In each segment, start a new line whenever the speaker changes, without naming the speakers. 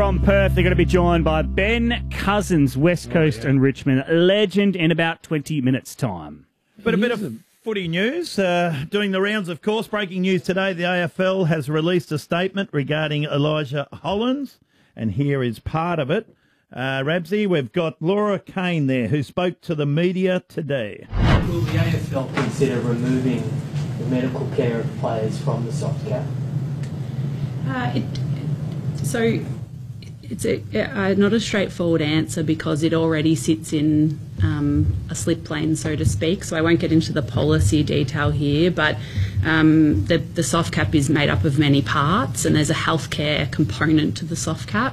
from Perth. They're going to be joined by Ben Cousins, West Coast and Richmond legend, in about 20 minutes' time.
But a bit of footy news. Doing the rounds, of course. Breaking news today, the AFL has released a statement regarding Elijah Hollands, and here is part of it. Rabsy, we've got Laura Kane there, who spoke to the media today.
Will the AFL consider removing the medical care of players from the soft cap?
It's not a straightforward answer because it already sits in a slip lane, so to speak. So I won't get into the policy detail here, but the soft cap is made up of many parts, and there's a healthcare component to the soft cap.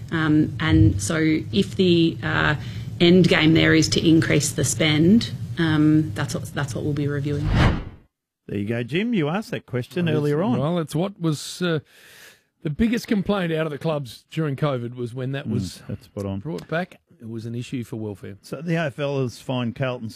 And so if the end game there is to increase the spend, that's what we'll be reviewing.
There you go, Jim. You asked that question earlier on.
Well, it's what was the biggest complaint out of the clubs during COVID was when that was
That's spot on.
brought back. It was an issue for welfare.
So the AFL has fined Carlton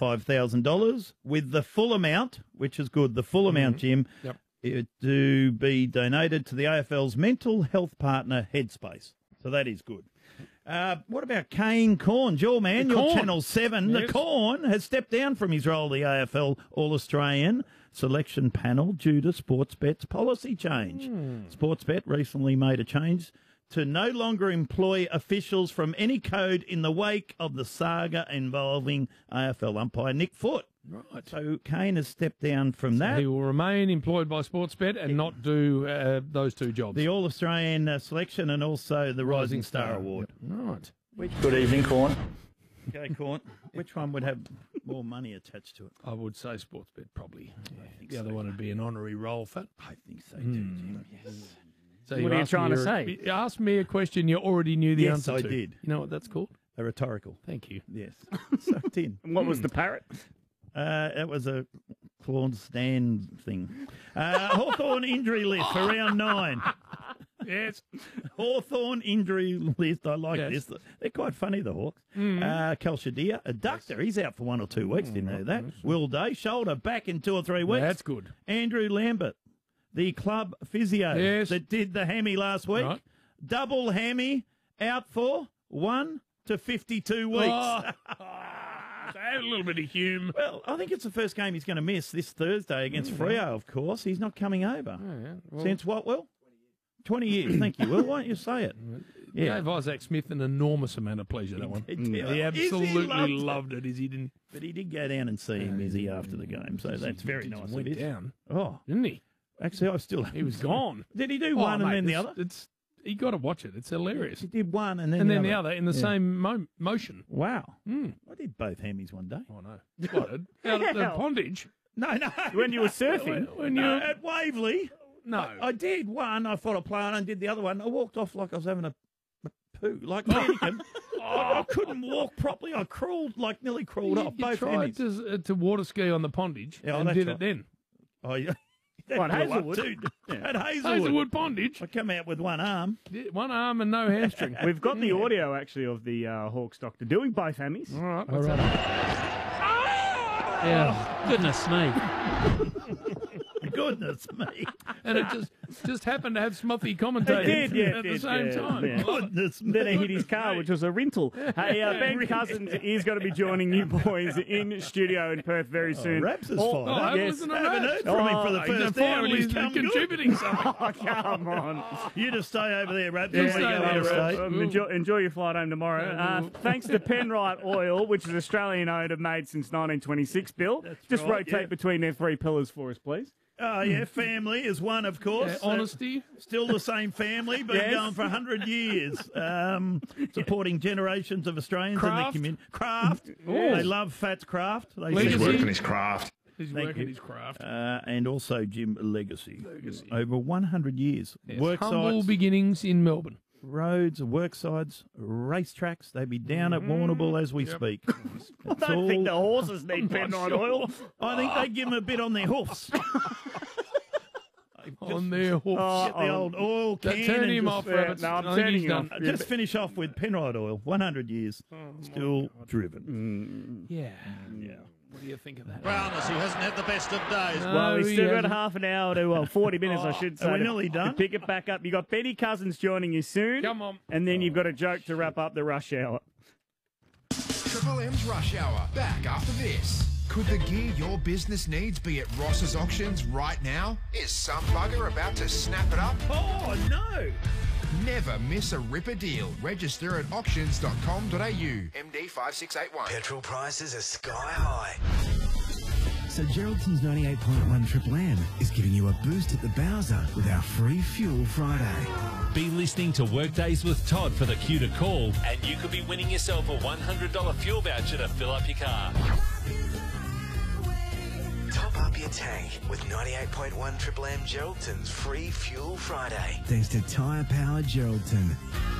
$75,000 with the full amount, which is good, the full amount, Jim,
Yep.
it to be donated to the AFL's mental health partner, Headspace. So that is good. What about Kane Cornes, your man, your
Corn.
Channel 7?
Yes.
The Corn has stepped down from his role, the AFL All-Australian selection panel, due to Sportsbet's policy change. Sportsbet recently made a change to no longer employ officials from any code in the wake of the saga involving AFL umpire Nick Foote.
Right.
So Kane has stepped down from that.
He will remain employed by Sportsbet and not do those two jobs.
The All-Australian selection and also the Rising Star Award.
Right.
Good evening, Corn.
Okay, Corn. Which one would have more money attached to it?
I would say Sportsbet probably. The other one would be an honorary role for.
I think so too, Jim. Yes.
So
What are you
asked
trying
me
to say?
You asked me a question you already knew the
Yes,
answer
I
to.
did.
You know what that's called?
A rhetorical.
Thank you.
Yes. Sucked in.
And what was the parrot?
It was a Claude Stand thing. Hawthorn injury list for round 9.
Yes.
Hawthorn injury list. I like
Yes.
this. They're quite funny, the Hawks. Cal Shadia, a doctor. He's out for 1 or 2 weeks. Didn't know that. Will Day, shoulder back in 2 or 3 weeks.
That's good.
Andrew Lambert, the club physio
Yes.
that did the hammy last week.
Right.
Double hammy, out for 1 to 52 weeks.
Oh. So add a little bit of hume.
Well, I think it's the first game he's going to miss this Thursday against Freo, of course. He's not coming over.
Well,
Since what, Will? 20 years. Thank you, Will. Why don't you say it? Yeah.
Gave Isaac Smith an enormous amount of pleasure, that one.
He
He
absolutely
absolutely loved it, is he? Didn't
But he did go down and see him, Izzy, after the game, so that's very nice of
Went
his.
down,
Oh,
didn't he?
actually, I still
He was gone.
Did he do
Oh,
one and
mate,
then the
it's-
other?
You got to watch it. It's hilarious.
He did one and then
And
the
then
other.
the other in the
Yeah.
same motion.
Wow.
Mm.
I did both hammies one day.
Oh no! What? Out at the pondage?
No.
When you were surfing?
When you
No, at Waverley.
no.
I did one. I fought a player and did the other one. I walked off like I was having a poo, like mannequin. I couldn't walk properly. I crawled, like nearly crawled off.
You
Both
tried
hammies.
to water ski on the pondage
Yeah,
and
that's
did
right.
it then.
Oh, yeah.
What, Hazelwood?
At Hazelwood.
Hazelwood Pondage.
I come out with one arm.
Yeah, one arm and no hamstring.
We've got the audio, actually, of the Hawks doctor doing both hammies.
All right. What's that?
Yeah, goodness me.
Goodness me.
And it just happened to have Smuffy commentating at the same time.
Yeah.
Goodness me.
Then he hit his car, which was a rental. Hey, Ben Cousins is going to be joining you boys in studio in Perth very soon.
Raps is
Oh,
fine.
I haven't
yes.
listened to
Haven't
Raps.
heard from him for the
Oh,
first hour and
Finally,
he's
he's
come good.
contributing something.
Oh, come on.
You just stay over there, Raps.
You
Yeah,
stay
go
there,
out of
Raps.
state.
Enjoy your flight home tomorrow. Thanks to Penrite Oil, which is Australian-owned and made since 1926, Bill. Just
right,
rotate
yeah.
between their 3 pillars for us, please.
Oh, yeah, family is one, of course.
Honesty.
Still the same family, been
Yes.
going for 100 years. Supporting generations of Australians in the
Craft.
community. Craft.
Yes.
They love Fats Craft. They
Legacy.
He's working his craft.
He's
Thank
working
you.
his craft.
And also Jim Legacy. Over 100 years.
Yes,
Work
humble
sites,
beginnings in Melbourne.
roads, work sites, racetracks. They be down at Warrnambool as we speak.
I don't think the horses need
not
Penrite
sure.
Oil.
I think they give them a bit on their hoofs.
On their hoofs.
Get the old oil can.
Turn
and
him
just-
off,
yeah,
Rabbits.
no, I'm
I think
turning
he's
him
done.
off.
Just finish off with Penrite Oil. 100 years. Still driven.
Yeah.
Yeah.
What do you think of that?
Brownless, who hasn't had the best of days.
Well, we've
he
still got
hasn't.
half an hour to, well, 40 minutes, I should say.
Are we
to-
nearly done?
To pick it back up. You got Benny Cousins joining you soon.
Come on.
And then you've got a joke to wrap up the rush hour.
Triple M's Rush Hour, back after this. Could the gear your business needs be at Ross's Auctions right now? Is some bugger about to snap it up?
Oh, no.
Never miss a ripper deal. Register at auctions.com.au. MD 5681.
Petrol prices are sky high. So Geraldton's 98.1 Triple M is giving you a boost at the Bowser with our free Fuel Friday.
Be listening to Workdays with Todd for the cue to call, and you could be winning yourself a $100 fuel voucher to fill up your car.
Top up your tank with 98.1 Triple M Geraldton's free Fuel Friday. Thanks to Tyre Power Geraldton.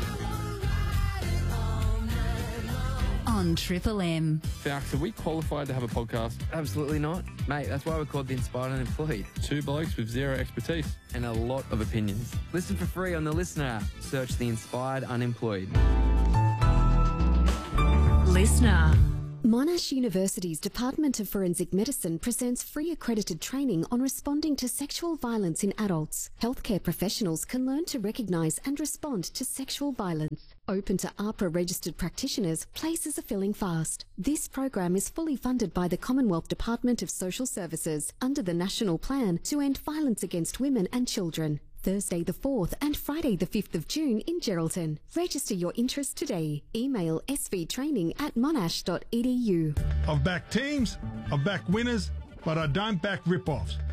On Triple M.
Falks, are we qualified to have a podcast? Absolutely not. Mate, that's why we're called The Inspired Unemployed. Two blokes with zero expertise. And a lot of opinions. Listen for free on the Listener app. Search The Inspired Unemployed.
Listener.
Monash University's Department of Forensic Medicine presents free accredited training on responding to sexual violence in adults. Healthcare professionals can learn to recognise and respond to sexual violence. Open to AHPRA registered practitioners, places are filling fast. This program is fully funded by the Commonwealth Department of Social Services under the National Plan to End Violence Against Women and Children. Thursday the 4th and Friday the 5th of June in Geraldton. Register your interest today. Email svtraining@monash.edu.
I've backed teams, I've backed winners, but I don't back rip-offs.